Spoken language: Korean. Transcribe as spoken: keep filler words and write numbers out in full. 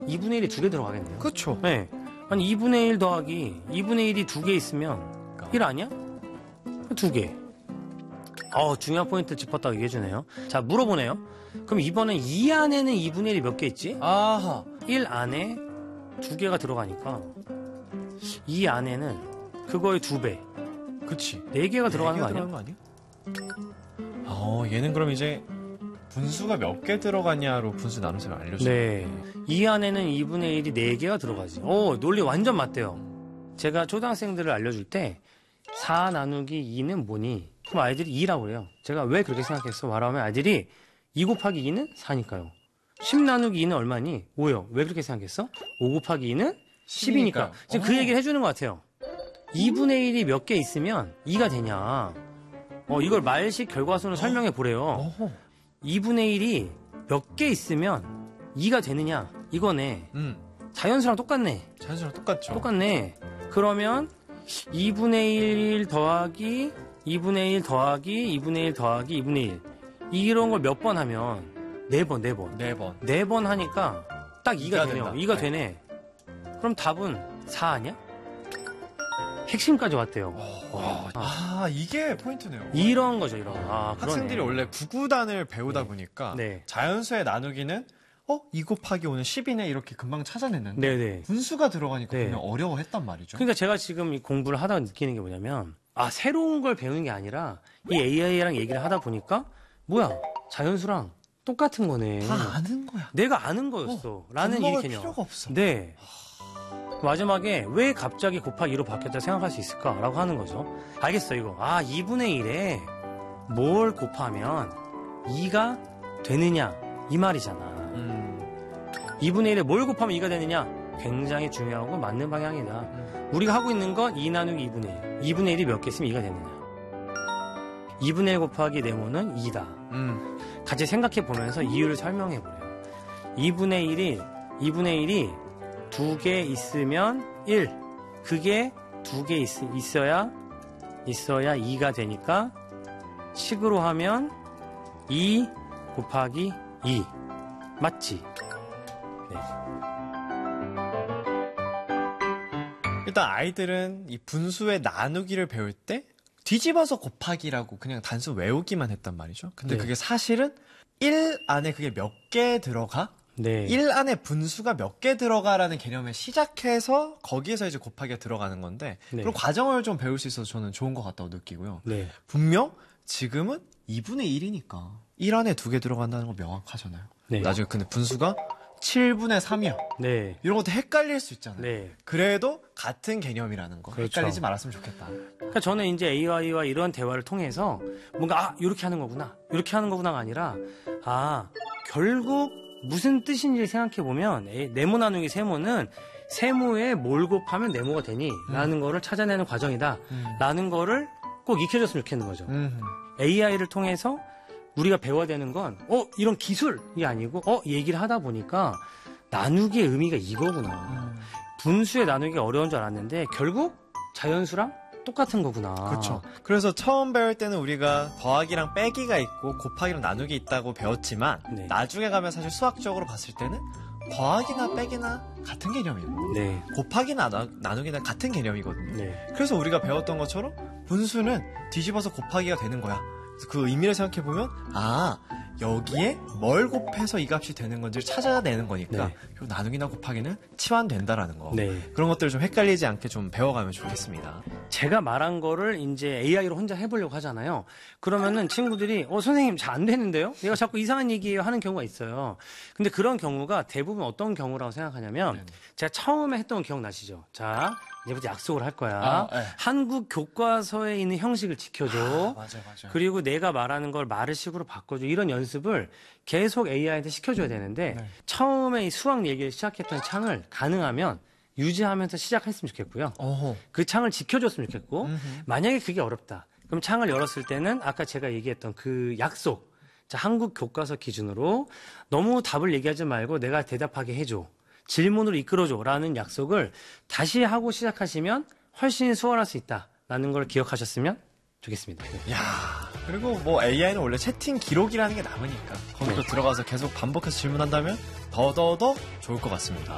이분의 일이 두 개 들어가겠네요. 그렇죠. 네. 아니 이분의 일 더하기 이분의 일이 두 개 있으면 그러니까. 일 아니야? 두 개. 어, 중요한 포인트 짚었다고 얘기해주네요. 자, 물어보네요. 그럼 이번엔 이 안에는 이분의 일이 몇 개 있지? 아하. 일 안에 두 개가 들어가니까 이 안에는 그거의 두 배. 그치. 네 개가 들어가는 거 아니야? 거 아니야? 어, 얘는 그럼 이제 분수가 몇 개 들어가냐로 분수 나누셈을 알려줘요. 네. 이 안에는 이분의 일이 네 개가 들어가지. 오, 논리 완전 맞대요. 제가 초등학생들을 알려줄 때 사 나누기 이는 뭐니? 그럼 아이들이 이라고 그래요. 제가 왜 그렇게 생각했어? 말하면 아이들이 이 곱하기 이는 사니까요. 십 나누기 이는 얼마니? 오요. 왜 그렇게 생각했어? 오 곱하기 이는 십이니까. 지금 그 얘기를 해주는 것 같아요. 이분의 일이 몇 개 있으면 이가 되냐. 어, 이걸 말식 결과순으로 설명해 보래요. 어허. 이분의 일이 몇 개 있으면 이가 되느냐. 이거네. 음. 자연수랑 똑같네. 자연수랑 똑같죠. 똑같네. 그러면 이분의 일 더하기 이분의 일 더하기 이분의 일 더하기 이분의 일 이런 걸 몇 번 하면 네 번, 네 번. 네 번. 네 번 하니까 딱 이가 되네요. 된다. 이가 네. 되네. 그럼 답은 사 아니야? 핵심까지 왔대요. 와, 아, 이게 포인트네요. 이런 거죠, 이런 거. 아, 학생들이 그러네. 원래 구구단을 배우다 네. 보니까 네. 자연수의 나누기는 어? 이 곱하기 오는 십이네 이렇게 금방 찾아냈는데 네네. 분수가 들어가니까 네. 그냥 어려워했단 말이죠. 그러니까 제가 지금 이 공부를 하다가 느끼는 게 뭐냐면 아, 새로운 걸 배우는 게 아니라 이 에이아이랑 얘기를 하다 보니까 뭐야, 자연수랑 똑같은 거네. 다 아는 거야. 내가 아는 거였어. 어, 라는 이 겁먹을 개념. 필요가 없어. 네. 마지막에 왜 갑자기 곱하기 이로 바뀌었다 생각할 수 있을까라고 하는 거죠. 알겠어, 이거. 아, 이분의 일에 뭘 곱하면 이가 되느냐 이 말이잖아. 음. 이분의 일에 뭘 곱하면 이가 되느냐 굉장히 중요하고 맞는 방향이다. 음. 우리가 하고 있는 건 이 나누기 이분의 일. 이분의 일이 몇 개 있으면 이가 되느냐. 이분의 일 곱하기 네모는 이다. 음. 같이 생각해 보면서 이유를 설명해 보래요. 이분의 일이 이분의 일이 두 개 있으면 일. 그게 두 개 있어야 있어야 이가 되니까 식으로 하면 이 곱하기 이. 맞지? 네. 일단 아이들은 이 분수의 나누기를 배울 때 뒤집어서 곱하기라고 그냥 단순 외우기만 했단 말이죠. 근데 네. 그게 사실은 일 안에 그게 몇 개 들어가? 네. 일 안에 분수가 몇 개 들어가라는 개념을 시작해서 거기에서 이제 곱하기가 들어가는 건데 네. 그런 과정을 좀 배울 수 있어서 저는 좋은 것 같다고 느끼고요. 네. 분명 지금은 이분의 일이니까 일 안에 두 개 들어간다는 거 명확하잖아요. 네. 나중에 근데 분수가 칠분의 삼이야. 네. 이런 것도 헷갈릴 수 있잖아요. 네. 그래도 같은 개념이라는 거. 그렇죠. 헷갈리지 말았으면 좋겠다. 그러니까 저는 이제 에이아이와 이런 대화를 통해서 뭔가 아, 이렇게 하는 거구나. 이렇게 하는 거구나가 아니라 아, 결국 무슨 뜻인지 생각해 보면 네모 나누기 세모는 세모에 뭘 곱하면 네모가 되니? 음. 라는 거를 찾아내는 과정이다. 음. 라는 거를 꼭 익혀줬으면 좋겠는 거죠. 음. 에이아이를 통해서 우리가 배워야 되는 건, 어, 이런 기술이 아니고, 어, 얘기를 하다 보니까 나누기의 의미가 이거구나. 음. 분수의 나누기가 어려운 줄 알았는데, 결국 자연수랑 똑같은 거구나. 그렇죠. 그래서 처음 배울 때는 우리가 더하기랑 빼기가 있고 곱하기랑 나누기 있다고 배웠지만 네. 나중에 가면 사실 수학적으로 봤을 때는 더하기나 빼기나 같은 개념이에요. 네. 곱하기나 나, 나누기나 같은 개념이거든요. 네. 그래서 우리가 배웠던 것처럼 분수는 뒤집어서 곱하기가 되는 거야. 그래서 그 의미를 생각해 보면 아 여기에 뭘 곱해서 이 값이 되는 건지를 찾아내는 거니까 네. 결국 나누기나 곱하기는 치환된다라는 거. 네. 그런 것들을 좀 헷갈리지 않게 좀 배워가면 좋겠습니다. 제가 말한 거를 이제 에이아이로 혼자 해보려고 하잖아요. 그러면은 친구들이, 어, 선생님 잘 안 되는데요? 얘가 자꾸 이상한 얘기예요 하는 경우가 있어요. 근데 그런 경우가 대부분 어떤 경우라고 생각하냐면, 네네. 제가 처음에 했던 거 기억나시죠? 자, 이제부터 약속을 할 거야. 아, 네. 한국 교과서에 있는 형식을 지켜줘. 아, 맞아요, 맞아요. 그리고 내가 말하는 걸 말을 식으로 바꿔줘. 이런 연습을 계속 에이아이한테 시켜줘야 되는데, 네. 처음에 이 수학 얘기를 시작했던 창을 가능하면 유지하면서 시작했으면 좋겠고요. 어허. 그 창을 지켜줬으면 좋겠고, 음흠. 만약에 그게 어렵다. 그럼 창을 열었을 때는 아까 제가 얘기했던 그 약속. 자, 한국 교과서 기준으로 너무 답을 얘기하지 말고 내가 대답하게 해줘. 질문으로 이끌어줘. 라는 약속을 다시 하고 시작하시면 훨씬 수월할 수 있다. 라는 걸 기억하셨으면 좋겠습니다. 야 그리고 뭐 에이아이는 원래 채팅 기록이라는 게 남으니까 거기도 네. 들어가서 계속 반복해서 질문한다면 더더더 좋을 것 같습니다.